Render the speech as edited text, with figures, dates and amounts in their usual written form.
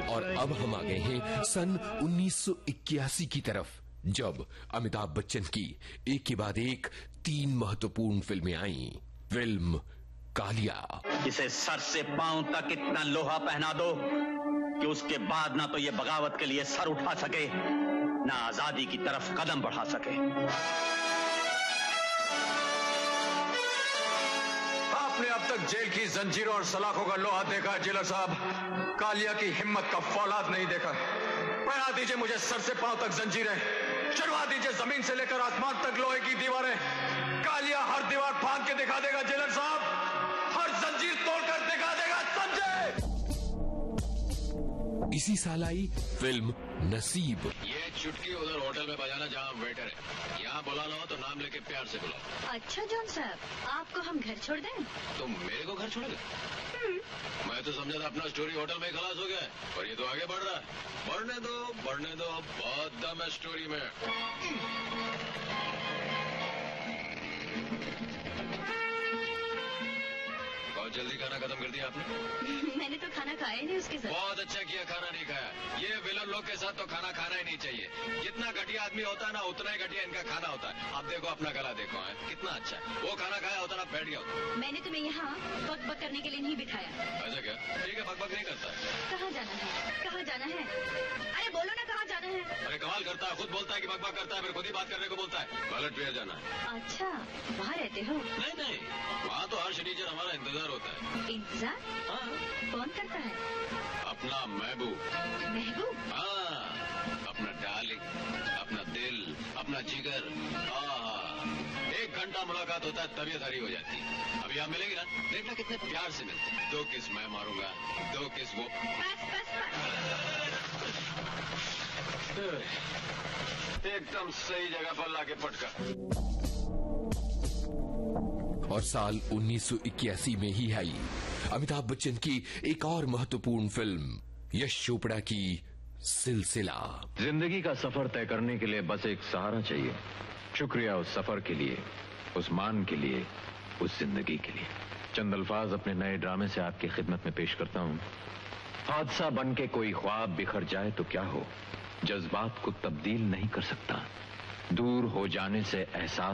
और अब हम आ गए हैं सन 1981 की तरफ, जब अमिताभ बच्चन की एक के बाद एक 3 महत्वपूर्ण फिल्में आईं। फिल्म कालिया। इसे सर से पांव तक इतना लोहा पहना दो कि उसके बाद ना तो ये बगावत के लिए सर उठा सके, ना आजादी की तरफ कदम बढ़ा सके। आपने अब तक जेल की जंजीरों और सलाखों का लोहा देखा है जेलर साहब, कालिया की हिम्मत का फौलाद नहीं देखा। पहना दीजिए मुझे सर से पांव तक जंजीरें, चढ़वा दीजिए जमीन से लेकर आसमान तक लोहे की दीवारें। कालिया हर दीवार फांद के दिखा देगा जेलर साहब, हर जंजीर तोड़कर दिखा देगा, समझे? इसी साल आई फिल्म नसीब। ये चुटकी उधर होटल में बजाना जहाँ वेटर है, यहाँ बुलाना हो तो नाम लेके प्यार से बुलाओ। अच्छा जॉन साहब, आपको हम घर छोड़ दें? तुम मेरे को घर छोड़ोगे? मैं तो समझा था अपना स्टोरी होटल में खलास हो गया है, और ये तो आगे बढ़ रहा है। बढ़ने दो, बहुत दम है स्टोरी में। बहुत जल्दी खाना खत्म कर दिया आपने। मैंने तो खाना खाया ही नहीं उसके साथ। बहुत अच्छा किया, खाना नहीं खाया। ये विलन लोग के साथ तो खाना खाना ही नहीं चाहिए। जितना घटिया आदमी होता है ना, उतना ही घटिया इनका खाना होता है। अब देखो अपना गला देखो है, कितना अच्छा है। वो खाना खाया होता ना, बैठ गया होता। मैंने तुम्हें यहाँ बक बक करने के लिए नहीं बिठाया। ऐसा क्या? ठीक है, बक बक नहीं करता है। कहाँ जाना है? कहाँ जाना है? अरे बोलो ना, कहाँ जाना है? अरे कमाल करता है, खुद बोलता है कि बक बक करता है, फिर खुद ही बात करने को बोलता है। बैलेट फेयर जाना है। अच्छा, वहाँ रहते हो? नहीं, वहाँ तो हर शनिचर हमारा इंतजार होता है। इंतजार? हाँ। कौन करता है? अपना महबूब। महबूब? हाँ, अपना डार्लिंग, अपना दिल, अपना जिगर। एक घंटा मुलाकात होता है, तबीयत हरी हो जाती है। अभी आप मिलेंगे ना, देखना कितने प्यार से मिलते हैं। 2 किस मैं मारूंगा, 2 किस वो। बस। एकदम सही जगह पर लाके पटका। और साल 1981 में ही आई अमिताभ बच्चन की एक और महत्वपूर्ण फिल्म, यश चोपड़ा की सिलसिला। जिंदगी का सफर तय करने के लिए बस एक सहारा चाहिए। शुक्रिया उस सफर के लिए, उस मान के लिए, उस जिंदगी के लिए। चंद अल्फाज अपने नए ड्रामे से आपकी खिदमत में पेश करता हूं। हादसा बन के कोई ख्वाब बिखर जाए तो क्या हो, जज्बात को तब्दील नहीं कर सकता। दूर हो जाने से एहसास